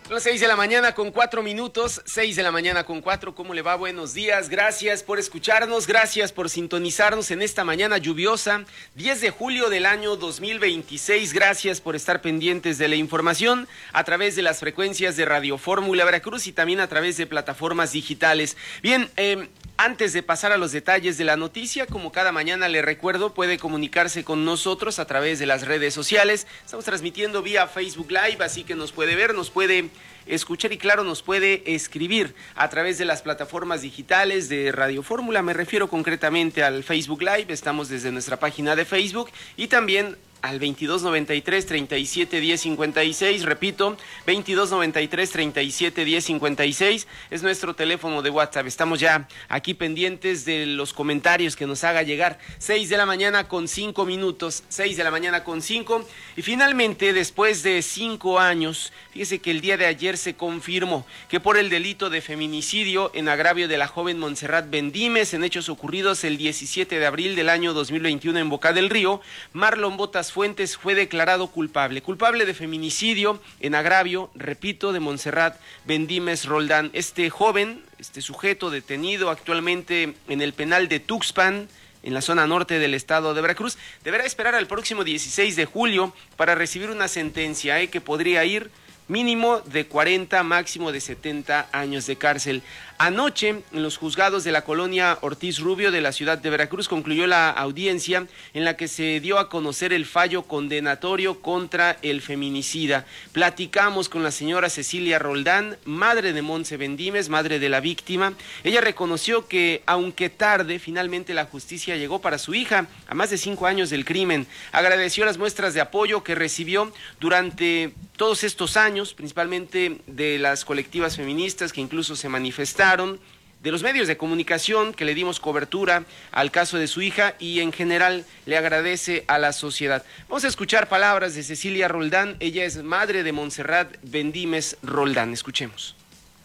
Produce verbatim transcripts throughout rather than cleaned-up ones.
Las seis de la mañana con cuatro minutos, seis de la mañana con cuatro, ¿cómo le va? Buenos días, gracias por escucharnos, gracias por sintonizarnos en esta mañana lluviosa, diez de julio del año dos mil veintiséis, gracias por estar pendientes de la información a través de las frecuencias de Radio Fórmula Veracruz y también a través de plataformas digitales. Bien, eh... antes de pasar a los detalles de la noticia, como cada mañana le recuerdo, puede comunicarse con nosotros a través de las redes sociales. Estamos transmitiendo vía Facebook Live, así que nos puede ver, nos puede escuchar y claro, nos puede escribir a través de las plataformas digitales de Radio Fórmula. Me refiero concretamente al Facebook Live, estamos desde nuestra página de Facebook y también al veintidós noventa y tres, treinta y siete, diez, cincuenta y seis, repito, veintidós noventa y tres, treinta y siete, diez, cincuenta y seis, es nuestro teléfono de WhatsApp. Estamos ya aquí pendientes de los comentarios que nos haga llegar. seis de la mañana con cinco minutos, seis de la mañana con cinco, y finalmente, después de cinco años, fíjese que el día de ayer se confirmó que por el delito de feminicidio en agravio de la joven Montserrat Bendímez, en hechos ocurridos el diecisiete de abril del año dos mil veintiuno en Boca del Río, Marlon Botas Fuentes fue declarado culpable, culpable de feminicidio en agravio, repito, de Montserrat Bendímez Roldán. Este joven, este sujeto detenido actualmente en el penal de Tuxpan, en la zona norte del estado de Veracruz, deberá esperar al próximo dieciséis de julio para recibir una sentencia eh, que podría ir mínimo de cuarenta, máximo de setenta años de cárcel. Anoche, en los juzgados de la colonia Ortiz Rubio de la ciudad de Veracruz, concluyó la audiencia en la que se dio a conocer el fallo condenatorio contra el feminicida. Platicamos con la señora Cecilia Roldán, madre de Montse Bendímez, madre de la víctima. Ella reconoció que, aunque tarde, finalmente la justicia llegó para su hija, a más de cinco años del crimen. Agradeció las muestras de apoyo que recibió durante todos estos años, principalmente de las colectivas feministas que incluso se manifestaron, de los medios de comunicación que le dimos cobertura al caso de su hija y en general le agradece a la sociedad. Vamos a escuchar palabras de Cecilia Roldán, ella es madre de Montserrat Bendímez Roldán. Escuchemos.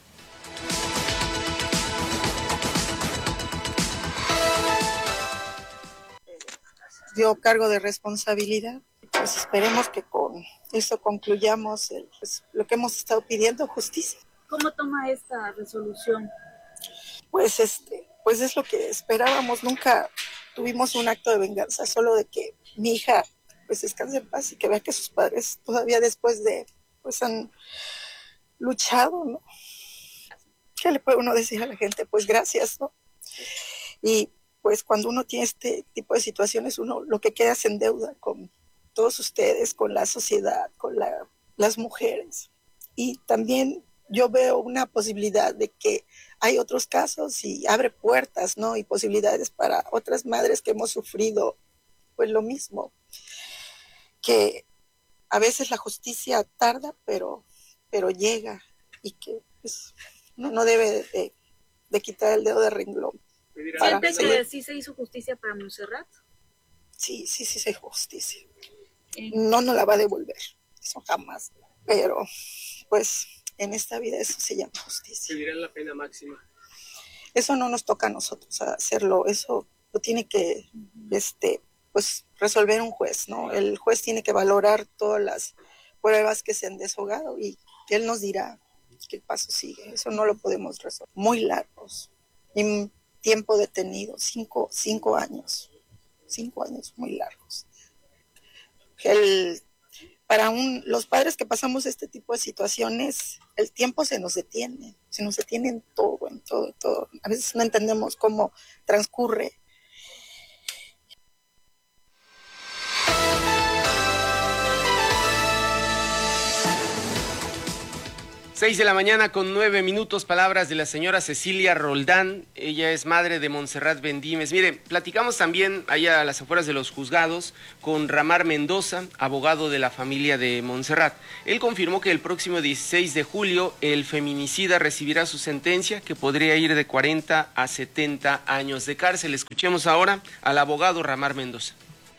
Dio cargo de responsabilidad, pues esperemos que con eso concluyamos el, pues, lo que hemos estado pidiendo, justicia. ¿Cómo toma esta resolución? Pues este, pues es lo que esperábamos, nunca tuvimos un acto de venganza, solo de que mi hija pues descanse en paz y que vea que sus padres todavía después de, pues han luchado, ¿no? ¿Qué le puede uno decir a la gente? Pues gracias, ¿no? Y pues cuando uno tiene este tipo de situaciones, uno lo que queda es en deuda con todos ustedes, con la sociedad, con la, las mujeres. Y también yo veo una posibilidad de que hay otros casos y abre puertas, ¿no? Y posibilidades para otras madres que hemos sufrido, pues lo mismo. Que a veces la justicia tarda, pero, pero llega y que pues, no, no debe de, de quitar el dedo de renglón. ¿Siente que sí se hizo justicia para Montserrat? Sí, sí, sí se hizo justicia. ¿Eh? No nos la va a devolver, eso jamás. Pero, pues, en esta vida eso se llama justicia. ¿Pedirán la pena máxima? Eso no nos toca a nosotros hacerlo, eso lo tiene que, este, pues, resolver un juez, ¿no? El juez tiene que valorar todas las pruebas que se han deshogado y él nos dirá qué paso sigue. Eso no lo podemos resolver. Muy largos. Y tiempo detenido, cinco, cinco años. Cinco años muy largos. El, para un, los padres que pasamos este tipo de situaciones, el tiempo se nos detiene, se nos detiene en todo, en todo, todo. A veces no entendemos cómo transcurre. Seis de la mañana con nueve minutos, palabras de la señora Cecilia Roldán, ella es madre de Montserrat Bendímez. Mire, platicamos también allá a las afueras de los juzgados con Ramar Mendoza, abogado de la familia de Montserrat. Él confirmó que el próximo dieciséis de julio el feminicida recibirá su sentencia, que podría ir de cuarenta a setenta años de cárcel. Escuchemos ahora al abogado Ramar Mendoza.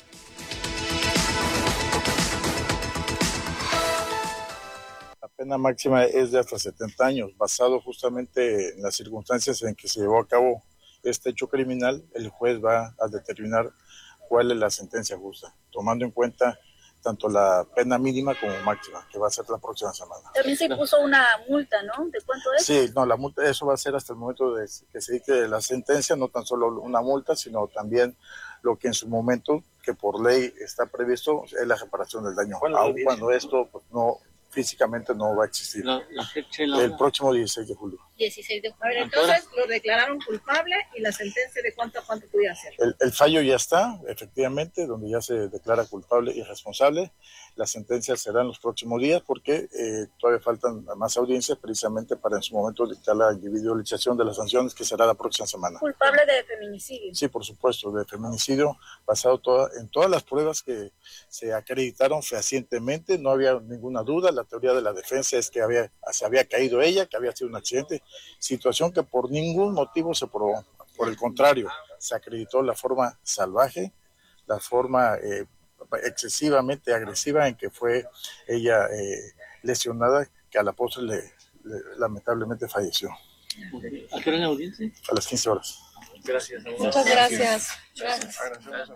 La pena máxima es de hasta setenta años, basado justamente en las circunstancias en que se llevó a cabo este hecho criminal. El juez va a determinar cuál es la sentencia justa, tomando en cuenta tanto la pena mínima como máxima, que va a ser la próxima semana. También se impuso una multa, ¿no? ¿De cuánto es? Sí, no, la multa, eso va a ser hasta el momento de que se dicte la sentencia, no tan solo una multa, sino también lo que en su momento, que por ley está previsto, es la reparación del daño, aun cuando esto pues, no físicamente no va a existir. La, la fecha la el próximo dieciséis de julio. dieciséis de julio. A ver, entonces lo declararon culpable y la sentencia de cuánto a cuánto pudiera ser. El, el fallo ya está, efectivamente, donde ya se declara culpable y responsable. La sentencia será en los próximos días porque eh, todavía faltan más audiencias precisamente para en su momento dictar la individualización de las sanciones, que será la próxima semana. ¿Culpable de feminicidio? Sí, por supuesto, de feminicidio, basado toda, en todas las pruebas que se acreditaron fehacientemente, no había ninguna duda. La teoría de la defensa es que había, se había caído ella, que había sido un accidente, situación que por ningún motivo se probó. Por el contrario, se acreditó la forma salvaje, la forma eh, excesivamente agresiva en que fue ella eh, lesionada, que a la postre le, le, lamentablemente falleció. ¿A qué hora la audiencia? A las quince horas. Gracias. Muchas gracias. Gracias. Gracias.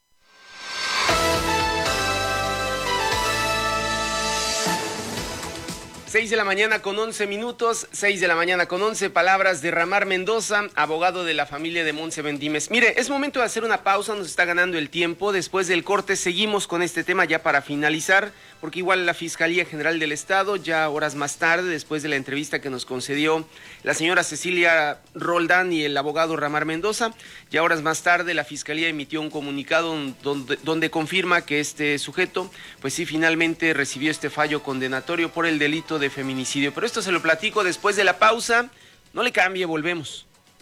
seis de la mañana con once minutos, seis de la mañana con once, palabras de Ramar Mendoza, abogado de la familia de Montse Bendímez. Mire, es momento de hacer una pausa, nos está ganando el tiempo. Después del corte seguimos con este tema ya para finalizar, porque igual la Fiscalía General del Estado, ya horas más tarde, después de la entrevista que nos concedió la señora Cecilia Roldán y el abogado Ramar Mendoza, ya horas más tarde la Fiscalía emitió un comunicado donde, donde confirma que este sujeto, pues sí, finalmente recibió este fallo condenatorio por el delito de feminicidio. Pero esto se lo platico después de la pausa. No le cambie, volvemos.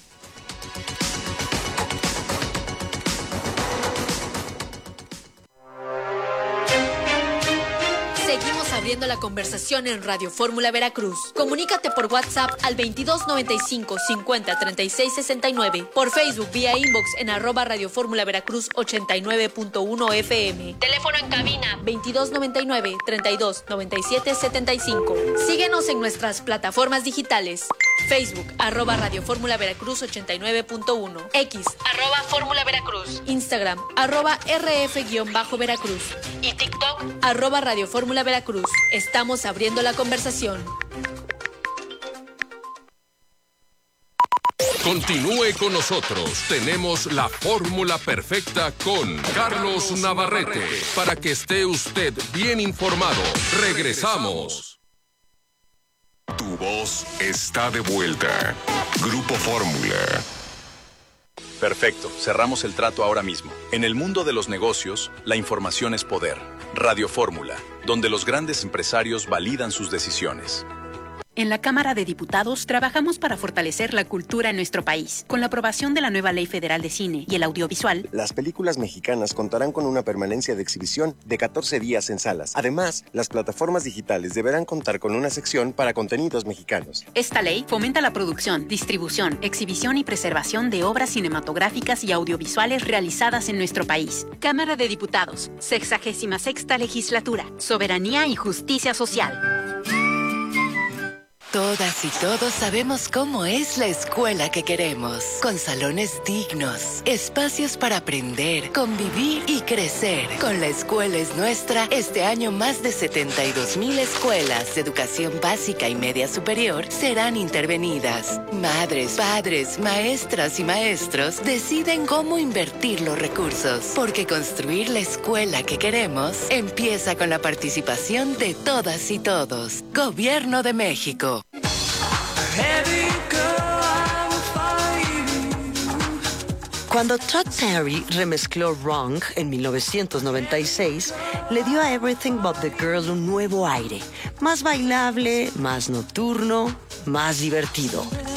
Seguimos abriendo la conversación en Radio Fórmula Veracruz. Comunícate por WhatsApp al veintidós noventa y cinco cincuenta treinta y seis sesenta y nueve, por Facebook vía inbox en arroba Radio Fórmula Veracruz ochenta y nueve punto uno F M. Teléfono en cabina veintidós noventa y nueve treinta y dos noventa y siete setenta y cinco. Síguenos en nuestras plataformas digitales. Facebook, arroba Radio Fórmula Veracruz ochenta y nueve punto uno. X, arroba Fórmula Veracruz. Instagram, arroba R F-Veracruz. Y TikTok, arroba Radio Fórmula Veracruz. Estamos abriendo la conversación. Continúe con nosotros. Tenemos la fórmula perfecta con Carlos Navarrete para que esté usted bien informado. Regresamos. Tu voz está de vuelta. Grupo Fórmula. Perfecto, cerramos el trato ahora mismo. En el mundo de los negocios, la información es poder. Radio Fórmula, donde los grandes empresarios validan sus decisiones. En la Cámara de Diputados trabajamos para fortalecer la cultura en nuestro país. Con la aprobación de la nueva Ley Federal de Cine y el Audiovisual, las películas mexicanas contarán con una permanencia de exhibición de catorce días en salas. Además, las plataformas digitales deberán contar con una sección para contenidos mexicanos. Esta ley fomenta la producción, distribución, exhibición y preservación de obras cinematográficas y audiovisuales realizadas en nuestro país. Cámara de Diputados, sexagésima sexta legislatura, soberanía y justicia social. Todas y todos sabemos cómo es la escuela que queremos, con salones dignos, espacios para aprender, convivir y crecer. Con La Escuela es Nuestra, este año más de setenta y dos mil escuelas de educación básica y media superior serán intervenidas. Madres, padres, maestras y maestros deciden cómo invertir los recursos, porque construir la escuela que queremos empieza con la participación de todas y todos. Gobierno de México. Cuando Todd Terry remezcló Wrong en mil novecientos noventa y seis, le dio a Everything But the Girl un nuevo aire, más bailable, más nocturno, más divertido.